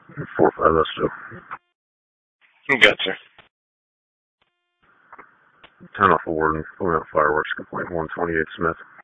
45S2. Gotcha. Turn off the warden. Going out fireworks. Complaint 128 Smith.